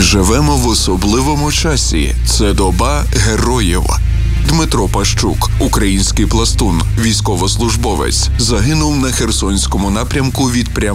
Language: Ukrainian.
Ми живемо в особливому часі. Це доба героїв. Дмитро Пащук, український пластун, військовослужбовець, загинув на Херсонському напрямку від прямої